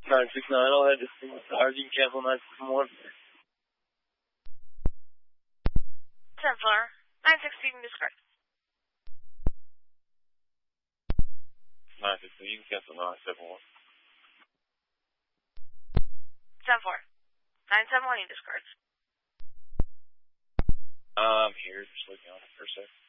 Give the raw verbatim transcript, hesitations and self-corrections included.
nine six nine, I'll head to single stars. You can cancel nine six one. ten four. nine six, you can discard. nine six two, you can cancel nine seven one. ten four. nine seven one, you discard. I'm here, just looking on it for a sec.